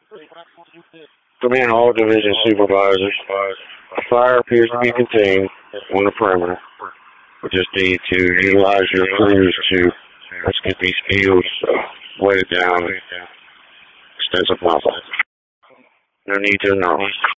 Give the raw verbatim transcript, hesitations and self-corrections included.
Come in, all division supervisors. Fire appears to be contained on the perimeter. We just need to utilize your crews to let's get these fields uh, weighted down. Extensive muscle. No need to know.